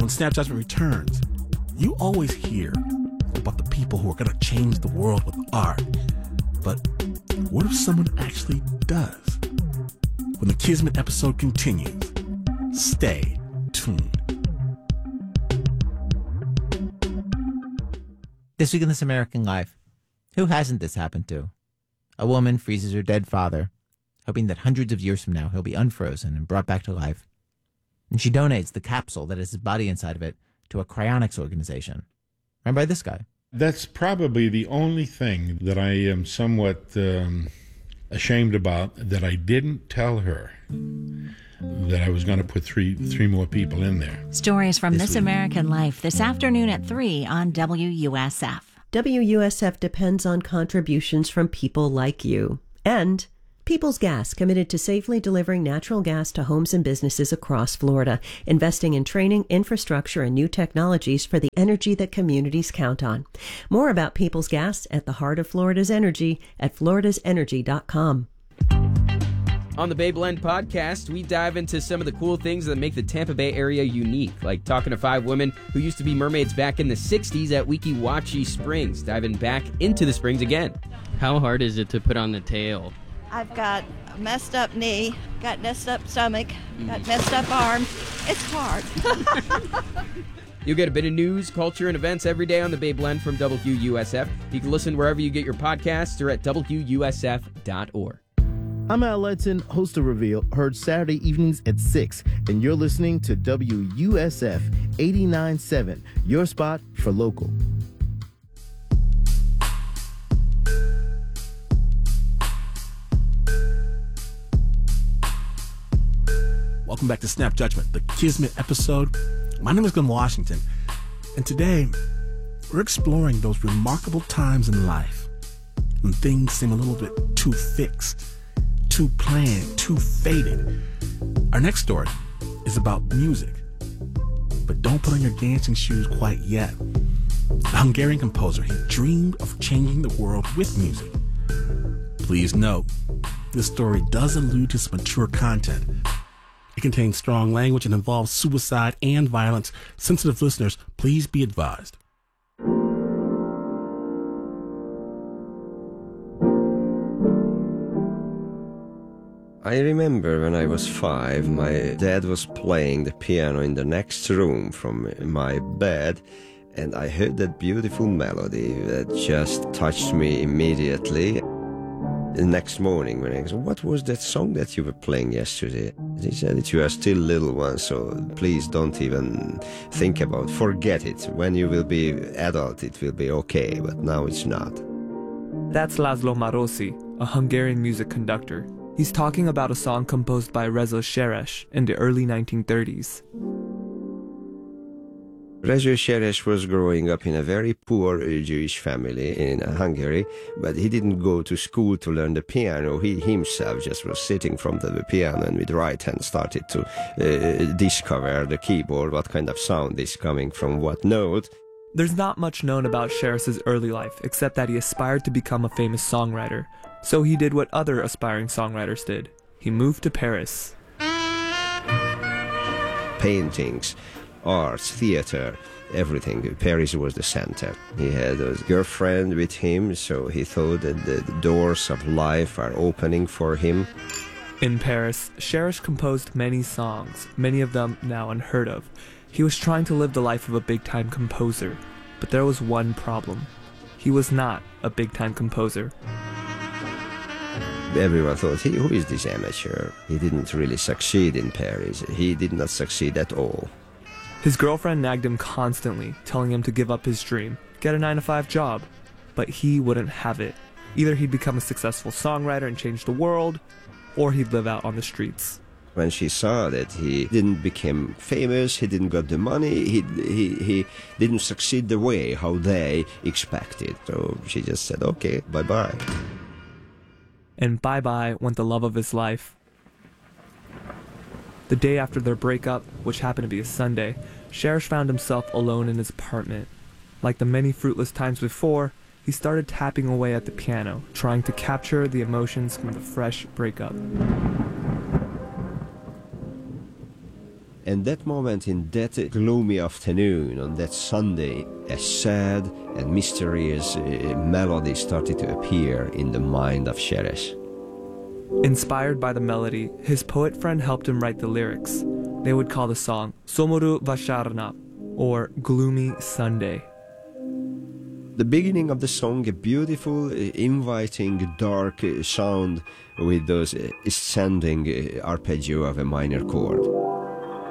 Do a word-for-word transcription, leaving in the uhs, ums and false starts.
When Snap Judgment returns, you always hear about the people who are going to change the world with art. But what if someone actually does? When the Kismet episode continues, stay tuned. This week in This American Life, who hasn't this happened to? A woman freezes her dead father, hoping that hundreds of years from now he'll be unfrozen and brought back to life. And she donates the capsule that has his body inside of it to a cryonics organization, run by this guy. That's probably the only thing that I am somewhat um, ashamed about, that I didn't tell her that I was going to put three three more people in there. Stories from This This week. American Life this afternoon at three on W U S F. W U S F depends on contributions from people like you. And People's Gas, committed to safely delivering natural gas to homes and businesses across Florida, investing in training, infrastructure, and new technologies for the energy that communities count on. More about People's Gas at the heart of Florida's energy at floridas energy dot com. On the Bay Blend podcast, we dive into some of the cool things that make the Tampa Bay area unique, like talking to five women who used to be mermaids back in the sixties at Weeki Wachee Springs, diving back into the springs again. How hard is it to put on the tail? I've got a messed up knee, got messed up stomach, got messed up arm. It's hard. You'll get a bit of news, culture, and events every day on the Bay Blend from W U S F. You can listen wherever you get your podcasts or at W U S F dot org. I'm Al Letson, host of Reveal, heard Saturday evenings at six, and you're listening to W U S F eighty-nine point seven, your spot for local. Welcome back to Snap Judgment, the Kismet episode. My name is Glenn Washington, and today we're exploring those remarkable times in life when things seem a little bit too fixed, too planned, too fated. Our next story is about music, but don't put on your dancing shoes quite yet. The Hungarian composer, he dreamed of changing the world with music. Please note, this story does allude to some mature content. It contains strong language and involves suicide and violence. Sensitive listeners, please be advised. I remember when I was five, my dad was playing the piano in the next room from my bed, and I heard that beautiful melody that just touched me immediately. The next morning when I said, "What was that song that you were playing yesterday?" He said that you are still little one, so please don't even think about it. Forget it. When you will be adult, it will be okay, but now it's not. That's Laszlo Marosi, a Hungarian music conductor. He's talking about a song composed by Reza Seres in the early nineteen thirties. Reza Seres was growing up in a very poor Jewish family in Hungary, but he didn't go to school to learn the piano. He himself just was sitting in front of the piano and with right hand started to uh, discover the keyboard, what kind of sound is coming from what note. There's not much known about Seres' early life, except that he aspired to become a famous songwriter. So he did what other aspiring songwriters did. He moved to Paris. Paintings, arts, theater, everything. Paris was the center. He had a girlfriend with him, so he thought that the doors of life are opening for him. In Paris, Seres composed many songs, many of them now unheard of. He was trying to live the life of a big-time composer, but there was one problem. He was not a big-time composer. Everyone thought, he, who is this amateur? He didn't really succeed in Paris. He did not succeed at all. His girlfriend nagged him constantly, telling him to give up his dream, get a nine to five job. But he wouldn't have it. Either he'd become a successful songwriter and change the world, or he'd live out on the streets. When she saw that he didn't become famous, he didn't got the money, he, he, he didn't succeed the way how they expected. So she just said, okay, bye-bye. And bye-bye went the love of his life. The day after their breakup, which happened to be a Sunday, Seres found himself alone in his apartment. Like the many fruitless times before, he started tapping away at the piano, trying to capture the emotions from the fresh breakup. And that moment, in that gloomy afternoon, on that Sunday, a sad and mysterious uh, melody started to appear in the mind of Sheresh. Inspired by the melody, his poet friend helped him write the lyrics. They would call the song Somoru Vasharna, or Gloomy Sunday. The beginning of the song, a beautiful, uh, inviting, dark uh, sound with those uh, ascending uh, arpeggio of a minor chord.